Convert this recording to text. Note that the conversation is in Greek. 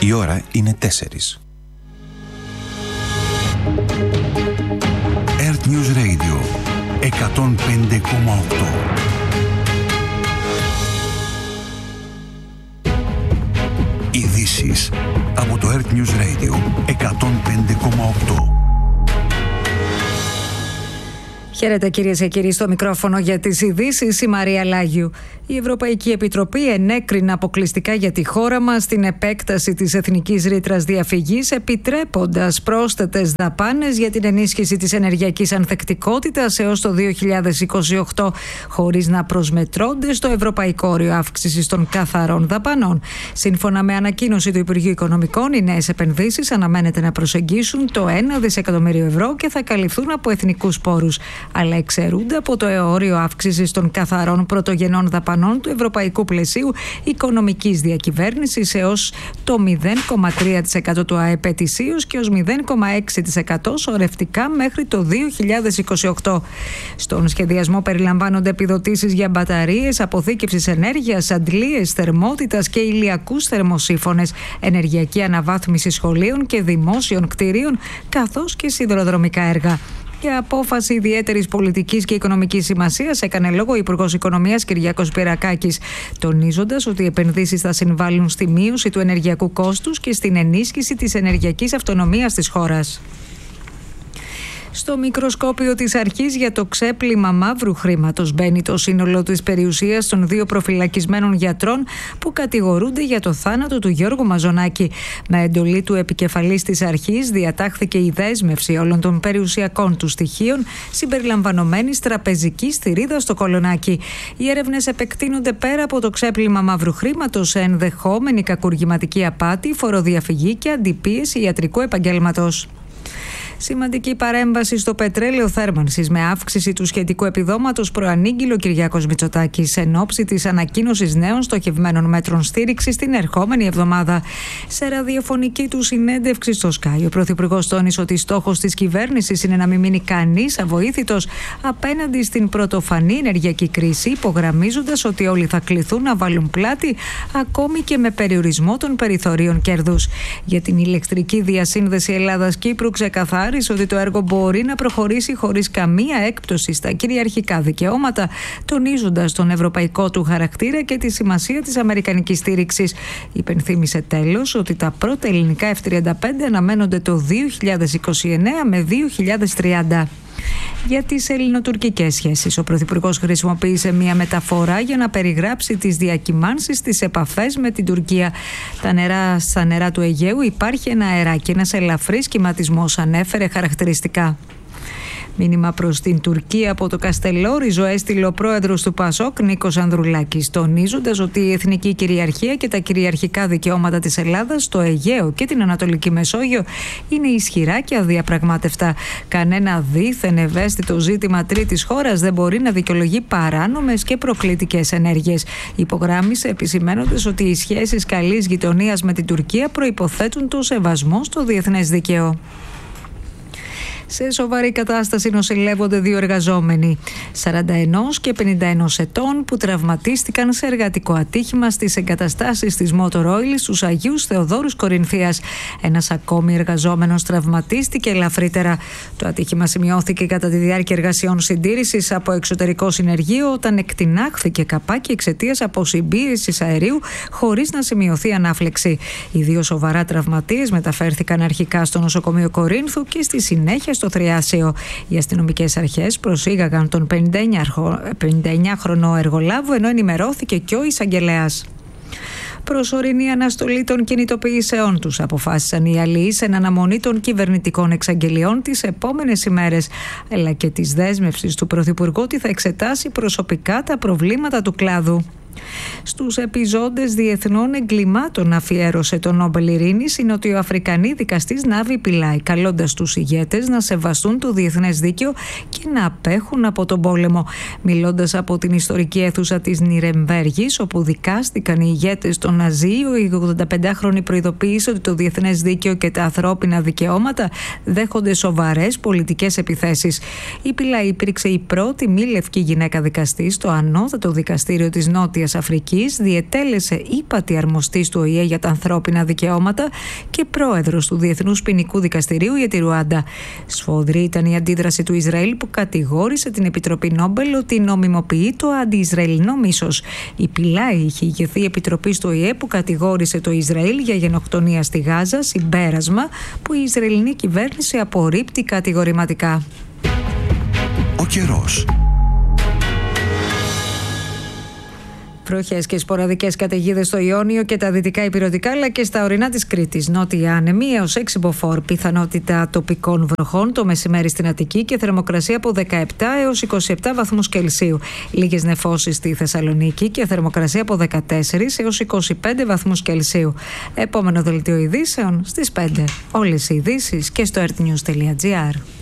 Η ώρα είναι 4. Earth News Radio 105,8. Ειδήσεις από το Earth News Radio 105,8. Χαίρετε κυρίες και κύριοι, στο μικρόφωνο για τις ειδήσεις η Μαρία Λάγιου. Η Ευρωπαϊκή Επιτροπή ενέκρινε αποκλειστικά για τη χώρα μας την επέκταση της εθνικής ρήτρας διαφυγής, επιτρέποντας πρόσθετες δαπάνες για την ενίσχυση της ενεργειακής ανθεκτικότητας έως το 2028, χωρίς να προσμετρώνται στο ευρωπαϊκό όριο αύξησης των καθαρών δαπανών. Σύμφωνα με ανακοίνωση του Υπουργείου Οικονομικών, οι νέες επενδύσεις αναμένεται να προσεγγίσουν το 1 δισεκατομμύριο ευρώ και θα καλυφθούν από εθνικούς πόρους, αλλά εξαιρούνται από το όριο αύξησης των καθαρών πρωτογενών δαπανών του ευρωπαϊκού πλαισίου οικονομικής διακυβέρνησης έως το 0,3% του ΑΕΠ ετησίως και ως 0,6% σωρευτικά μέχρι το 2028. Στον σχεδιασμό περιλαμβάνονται επιδοτήσεις για μπαταρίες, αποθήκευσης ενέργειας, αντλίες θερμότητας και ηλιακούς θερμοσύφωνες, ενεργειακή αναβάθμιση σχολείων και δημόσιων κτηρίων, καθώς και σιδηροδρομικά έργα. Για απόφαση ιδιαίτερης πολιτικής και οικονομικής σημασίας έκανε λόγο ο Υπουργός Οικονομίας Κυριάκος Πυρακάκης, τονίζοντας ότι οι επενδύσεις θα συμβάλλουν στη μείωση του ενεργειακού κόστους και στην ενίσχυση της ενεργειακής αυτονομίας της χώρας. Στο μικροσκόπιο της αρχής για το ξέπλυμα μαύρου χρήματος μπαίνει το σύνολο της περιουσίας των 2 προφυλακισμένων γιατρών που κατηγορούνται για το θάνατο του Γιώργου Μαζονάκη. Με εντολή του επικεφαλής της αρχής διατάχθηκε η δέσμευση όλων των περιουσιακών του στοιχείων συμπεριλαμβανομένης τραπεζικής θηρίδας στο Κολονάκι. Οι έρευνες επεκτείνονται πέρα από το ξέπλυμα μαύρου χρήματος σε ενδεχόμενη κακουργηματική απάτη, φοροδιαφυγή και αντιπίεση ιατρικού επαγγέλματος. Σημαντική παρέμβαση στο πετρέλαιο θέρμανσης με αύξηση του σχετικού επιδόματος προανήγγειλε ο Κυριάκος Μητσοτάκης εν ώψη της ανακοίνωσης νέων στοχευμένων μέτρων στήριξης την ερχόμενη εβδομάδα. Σε ραδιοφωνική του συνέντευξη στο Sky, ο Πρωθυπουργός τόνισε ότι στόχος της κυβέρνησης είναι να μην μείνει κανείς αβοήθητος απέναντι στην πρωτοφανή ενεργειακή κρίση, υπογραμμίζοντας ότι όλοι θα κληθούν να βάλουν πλάτη ακόμη και με περιορισμό των περιθωρίων κέρδους. Για την ηλεκτρική διασύνδεση Ελλάδας-Κύπρου ξεκαθάρισε ότι το έργο μπορεί να προχωρήσει χωρίς καμία έκπτωση στα κυριαρχικά δικαιώματα, τονίζοντας τον ευρωπαϊκό του χαρακτήρα και τη σημασία της αμερικανικής στήριξης. Υπενθύμησε τέλος ότι τα πρώτα ελληνικά F-35 αναμένονται το 2029 με 2030. Για τις ελληνοτουρκικές σχέσεις, ο Πρωθυπουργός χρησιμοποίησε μια μεταφορά για να περιγράψει τις διακυμάνσεις στις επαφές με την Τουρκία. Στα νερά του Αιγαίου υπάρχει ένα αεράκι, ένας ελαφρύς κυματισμός, ανέφερε χαρακτηριστικά. Μήνυμα προς την Τουρκία από το Καστελόριζο έστειλε ο πρόεδρος του ΠΑΣΟΚ Νίκος Ανδρουλάκης, τονίζοντας ότι η εθνική κυριαρχία και τα κυριαρχικά δικαιώματα της Ελλάδας στο Αιγαίο και την Ανατολική Μεσόγειο είναι ισχυρά και αδιαπραγμάτευτα. Κανένα δίθεν ευαίσθητο ζήτημα τρίτης χώρας δεν μπορεί να δικαιολογεί παράνομες και προκλητικές ενέργειες. Υπογράμμισε επισημαίνοντας ότι οι σχέσεις καλής γειτονίας με την Τουρκία προϋποθέτουν το σεβασμό στο διεθνές δίκαιο. Σε σοβαρή κατάσταση νοσηλεύονται 2 εργαζόμενοι, 41 και 51 ετών, που τραυματίστηκαν σε εργατικό ατύχημα στις εγκαταστάσεις της Motor Oil στους Αγίους Θεοδόρους Κορινθίας. Ένας ακόμη εργαζόμενος τραυματίστηκε ελαφρύτερα. Το ατύχημα σημειώθηκε κατά τη διάρκεια εργασιών συντήρησης από εξωτερικό συνεργείο, όταν εκτινάχθηκε καπάκι εξαιτίας αποσυμπίεσης αερίου χωρίς να σημειωθεί ανάφλεξη. Οι 2 σοβαρά τραυματίες μεταφέρθηκαν αρχικά στο νοσοκομείο Κορίνθου και στη συνέχεια στο Θριάσιο. Οι αστυνομικές αρχές προσήγαγαν τον 59χρονο εργολάβο, ενώ ενημερώθηκε και ο εισαγγελέας. Προσωρινή αναστολή των κινητοποιήσεών τους αποφάσισαν οι αλληλείς εν αναμονή των κυβερνητικών εξαγγελιών τις επόμενες ημέρες, αλλά και της δέσμευσης του Πρωθυπουργού ότι θα εξετάσει προσωπικά τα προβλήματα του κλάδου. Στους επιζώντες διεθνών εγκλημάτων αφιέρωσε τον Νόμπελ Ειρήνης η νοτιοαφρικανή δικαστής Νάβη Πιλάη, καλώντας τους ηγέτες να σεβαστούν το διεθνές δίκαιο και να απέχουν από τον πόλεμο. Μιλώντας από την ιστορική αίθουσα της Νιρεμβέργης, όπου δικάστηκαν οι ηγέτες των Ναζί, ο 85χρονη προειδοποίησε ότι το διεθνές δίκαιο και τα ανθρώπινα δικαιώματα δέχονται σοβαρές πολιτικές επιθέσεις. Η Πιλάη υπήρξε η πρώτη μη λευκή γυναίκα δικαστή στο ανώτατο δικαστήριο της Νότιας Νότιας Αφρικής, διετέλεσε ύπατη αρμοστής του ΟΗΕ για τα ανθρώπινα δικαιώματα και πρόεδρος του Διεθνούς Ποινικού Δικαστηρίου για τη Ρουάντα. Σφοδρή ήταν η αντίδραση του Ισραήλ, που κατηγόρησε την Επιτροπή Νόμπελ ότι νομιμοποιεί το αντι-Ισραηλινό μίσος. Η Πιλάη είχε ηγηθεί επιτροπής του ΟΗΕ που κατηγόρησε το Ισραήλ για γενοκτονία στη Γάζα, συμπέρασμα που η Ισραηλινή κυβέρνηση απορρίπτει κατηγορηματικά. Ο καιρός. Βροχές και σποραδικές καταιγίδες στο Ιόνιο και τα δυτικά ηπειρωτικά, αλλά και στα ορεινά της Κρήτης. Νότια άνεμοι έως 6 μποφόρ. Πιθανότητα τοπικών βροχών το μεσημέρι στην Αττική και θερμοκρασία από 17 έως 27 βαθμούς Κελσίου. Λίγες νεφώσεις στη Θεσσαλονίκη και θερμοκρασία από 14 έως 25 βαθμούς Κελσίου. Επόμενο δελτίο ειδήσεων στις 5. Όλες οι ειδήσεις και στο earthnews.gr.